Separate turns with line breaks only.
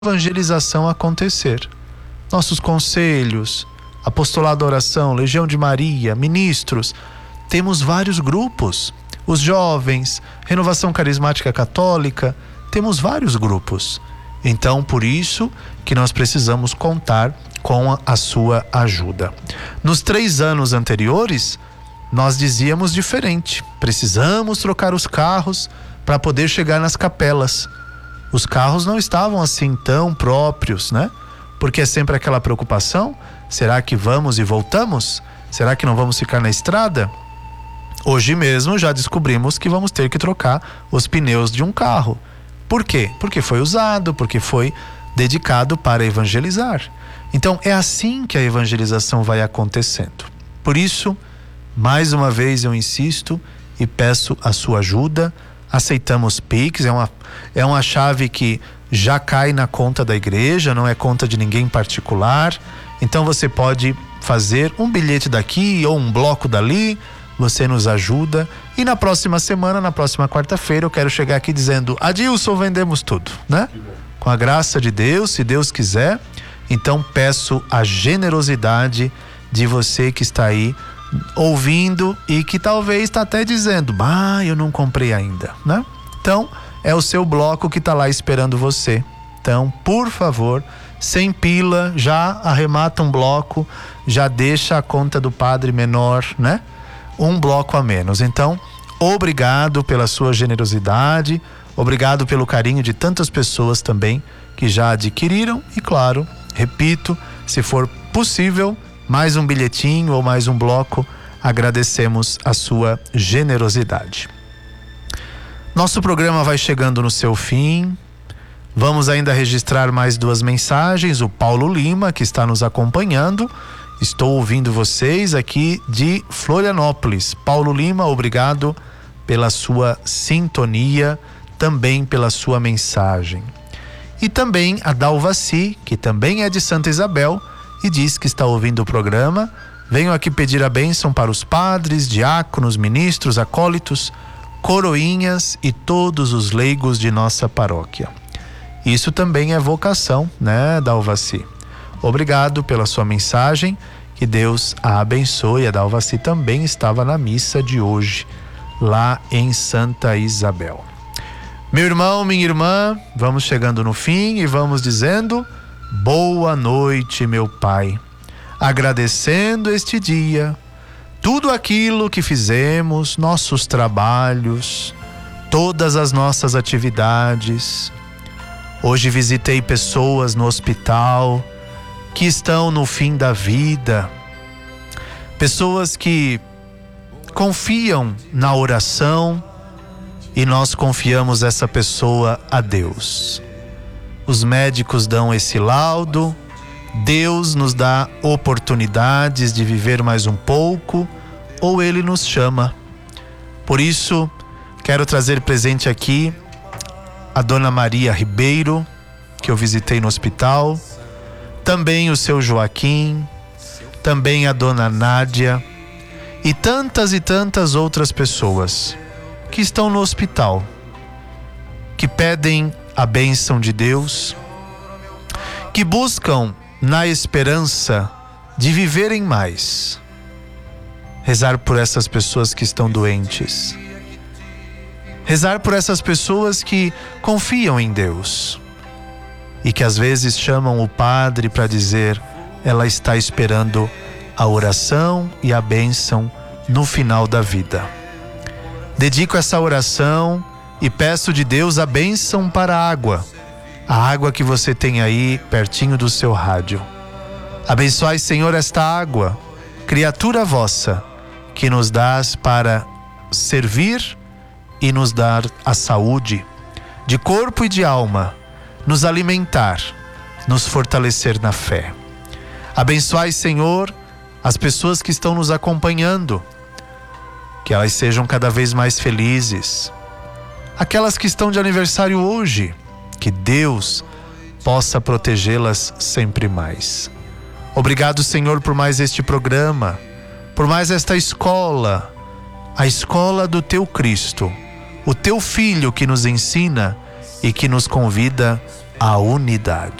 evangelização acontecer. Nossos conselhos, Apostolado da Oração, Legião de Maria, ministros, temos vários grupos. Os jovens, Renovação Carismática Católica, temos vários grupos. Então, por isso que nós precisamos contar com a sua ajuda. Nos 3 anos anteriores, nós dizíamos diferente. Precisamos trocar os carros para poder chegar nas capelas. Os carros não estavam assim tão próprios, né? Porque é sempre aquela preocupação: será que vamos e voltamos? Será que não vamos ficar na estrada? Hoje mesmo já descobrimos que vamos ter que trocar os pneus de um carro. Por quê? Porque foi usado, porque foi dedicado para evangelizar. Então é assim que a evangelização vai acontecendo. Por isso, mais uma vez eu insisto e peço a sua ajuda. Aceitamos Pix, é uma chave que já cai na conta da igreja, não é conta de ninguém particular. Então você pode fazer um bilhete daqui ou um bloco dali, você nos ajuda. E na próxima semana, na próxima quarta-feira, eu quero chegar aqui dizendo: Adilson, vendemos tudo, né? Com a graça de Deus, se Deus quiser. Então peço a generosidade de você que está aí ouvindo e que talvez está até dizendo: eu não comprei ainda, né? Então é o seu bloco que está lá esperando você. Então, por favor, sem pila, já arremata um bloco, já deixa a conta do padre menor, né? Um bloco a menos. Então, obrigado pela sua generosidade, obrigado pelo carinho de tantas pessoas também que já adquiriram e, claro, repito, se for possível, mais um bilhetinho ou mais um bloco, agradecemos a sua generosidade. Nosso programa vai chegando no seu fim. Vamos ainda registrar mais 2 mensagens. O Paulo Lima, que está nos acompanhando. Estou ouvindo vocês aqui de Florianópolis. Paulo Lima, obrigado pela sua sintonia, também pela sua mensagem. E também a Dalvaci, que também é de Santa Isabel, e diz que está ouvindo o programa. Venho aqui pedir a bênção para os padres, diáconos, ministros, acólitos, coroinhas e todos os leigos de nossa paróquia. Isso também é vocação, né, Dalvaci? Obrigado pela sua mensagem, que Deus a abençoe. A Dalvaci também estava na missa de hoje, lá em Santa Isabel. Meu irmão, minha irmã, vamos chegando no fim e vamos dizendo: boa noite, meu Pai. Agradecendo este dia, tudo aquilo que fizemos, nossos trabalhos, todas as nossas atividades. Hoje visitei pessoas no hospital que estão no fim da vida, pessoas que confiam na oração e nós confiamos essa pessoa a Deus. Os médicos dão esse laudo, Deus nos dá oportunidades de viver mais um pouco, ou Ele nos chama. Por isso, quero trazer presente aqui a Dona Maria Ribeiro, que eu visitei no hospital, também o seu Joaquim, também a Dona Nádia e tantas outras pessoas que estão no hospital, que pedem a bênção de Deus, que buscam na esperança de viverem mais. Rezar por essas pessoas que estão doentes. Rezar por essas pessoas que confiam em Deus e que às vezes chamam o padre para dizer: ela está esperando a oração e a bênção no final da vida. Dedico essa oração e peço de Deus a bênção para a água que você tem aí pertinho do seu rádio. Abençoai, Senhor, esta água, criatura vossa, que nos dás para servir e nos dar a saúde de corpo e de alma, nos alimentar, nos fortalecer na fé. Abençoai, Senhor, as pessoas que estão nos acompanhando, que elas sejam cada vez mais felizes. Aquelas que estão de aniversário hoje, que Deus possa protegê-las sempre mais. Obrigado, Senhor, por mais este programa, por mais esta escola, a escola do Teu Cristo, o Teu Filho que nos ensina e que nos convida a unidade.